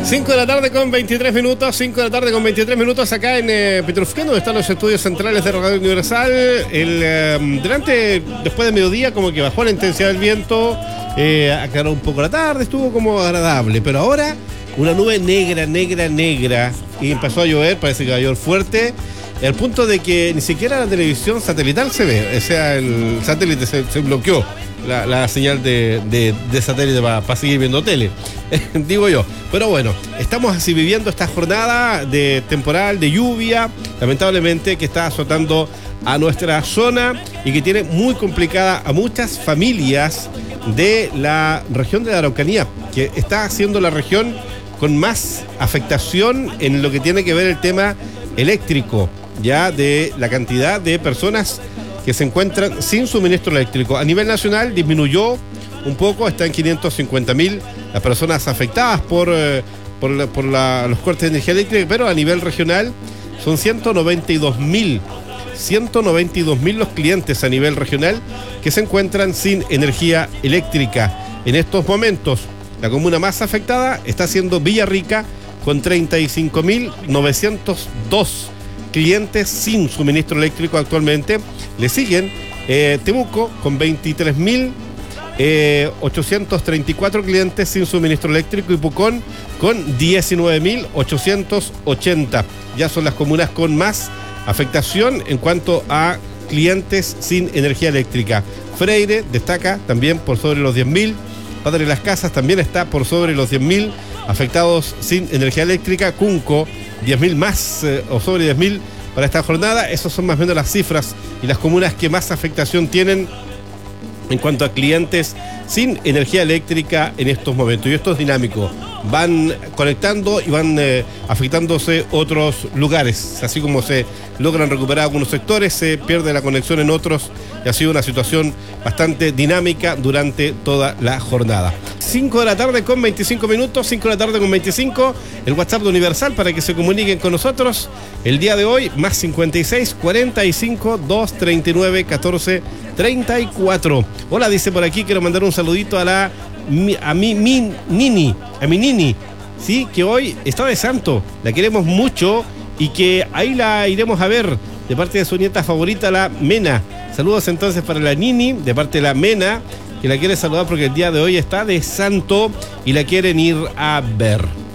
5 de la tarde con 23 minutos, 5 de la tarde con 23 minutos acá en Petrofén, donde están los estudios centrales de Radio Universal. Después de mediodía, como que bajó la intensidad del viento, aclaró un poco la tarde, estuvo como agradable, pero ahora una nube negra, y empezó a llover, parece que va a llover fuerte, al punto de que ni siquiera la televisión satelital se ve, o sea, el satélite se bloqueó. La señal de satélite para seguir viendo tele, digo yo. Pero bueno, estamos así viviendo esta jornada de temporal, de lluvia, lamentablemente, que está azotando a nuestra zona y que tiene muy complicada a muchas familias de la región de la Araucanía, que está siendo la región con más afectación en lo que tiene que ver el tema eléctrico, ya de la cantidad de personas que se encuentran sin suministro eléctrico. A nivel nacional disminuyó un poco, está en 550.000 las personas afectadas por los cortes de energía eléctrica, pero a nivel regional son 192.000 los clientes a nivel regional que se encuentran sin energía eléctrica. En estos momentos, la comuna más afectada está siendo Villarrica, con 35.902 clientes sin suministro eléctrico actualmente. Le siguen Temuco con 23.834 clientes sin suministro eléctrico y Pucón con 19.880. Ya son las comunas con más afectación en cuanto a clientes sin energía eléctrica. Freire destaca también por sobre los 10.000. Padre de las Casas también está por sobre los 10.000 afectados sin energía eléctrica. Cunco, 10.000 más o sobre 10.000 para esta jornada. Esas son más o menos las cifras y las comunas que más afectación tienen en cuanto a clientes sin energía eléctrica en estos momentos. Y esto es dinámico. Van conectando y van afectándose otros lugares. Así como se logran recuperar algunos sectores, se pierde la conexión en otros. Y ha sido una situación bastante dinámica durante toda la jornada. 5 de la tarde con 25 minutos, 5 de la tarde con 25, el WhatsApp de Universal para que se comuniquen con nosotros. El día de hoy, más 56 45 239 14 34. Hola, dice por aquí, quiero mandar un saludito a mi Nini, sí, que hoy está de santo, la queremos mucho y que ahí la iremos a ver de parte de su nieta favorita, la Mena. Saludos entonces para la Nini, de parte de la Mena, que la quiere saludar porque el día de hoy está de santo y la quieren ir a ver.